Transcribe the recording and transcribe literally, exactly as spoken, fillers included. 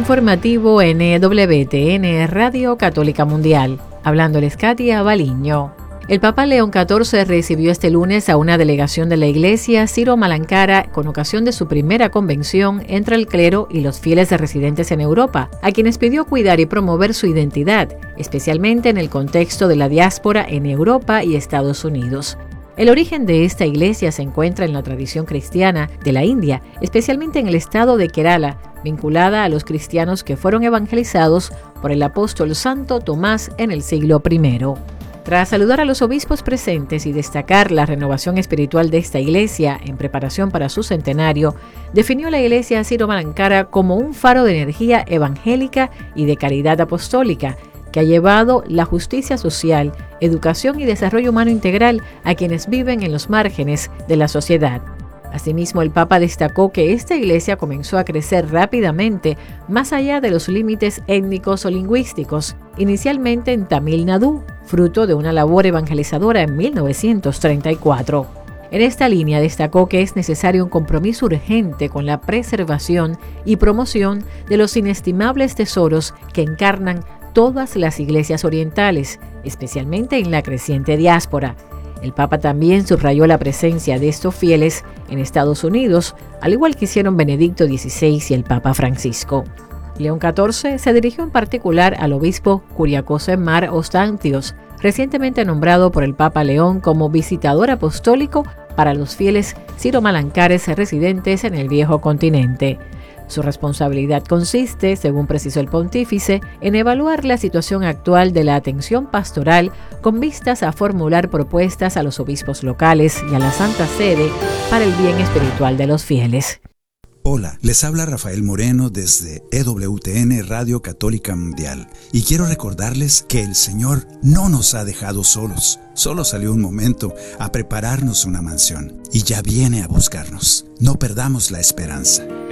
informativo N W T N Radio Católica Mundial. Hablándoles Katia Baliño. El Papa León catorce recibió este lunes a una delegación de la Iglesia Siro-Malankara con ocasión de su primera convención entre el clero y los fieles residentes en Europa, a quienes pidió cuidar y promover su identidad, especialmente en el contexto de la diáspora en Europa y Estados Unidos. El origen de esta iglesia se encuentra en la tradición cristiana de la India, especialmente en el estado de Kerala, vinculada a los cristianos que fueron evangelizados por el apóstol Santo Tomás en el siglo primero. Tras saludar a los obispos presentes y destacar la renovación espiritual de esta iglesia en preparación para su centenario, definió la iglesia Siro-Malankara como un faro de energía evangélica y de caridad apostólica, que ha llevado la justicia social, educación y desarrollo humano integral a quienes viven en los márgenes de la sociedad. Asimismo, el Papa destacó que esta iglesia comenzó a crecer rápidamente más allá de los límites étnicos o lingüísticos, inicialmente en Tamil Nadu, fruto de una labor evangelizadora en mil novecientos treinta y cuatro. En esta línea destacó que es necesario un compromiso urgente con la preservación y promoción de los inestimables tesoros que encarnan todas las iglesias orientales, especialmente en la creciente diáspora. El Papa también subrayó la presencia de estos fieles en Estados Unidos, al igual que hicieron Benedicto dieciséis y el Papa Francisco. León catorce se dirigió en particular al obispo Kuriakose Mar Ostantios, recientemente nombrado por el Papa León como visitador apostólico para los fieles siro-malankares residentes en el viejo continente. Su responsabilidad consiste, según precisó el pontífice, en evaluar la situación actual de la atención pastoral con vistas a formular propuestas a los obispos locales y a la Santa Sede para el bien espiritual de los fieles. Hola, les habla Rafael Moreno desde E W T N Radio Católica Mundial y quiero recordarles que el Señor no nos ha dejado solos. Solo salió un momento a prepararnos una mansión y ya viene a buscarnos. No perdamos la esperanza.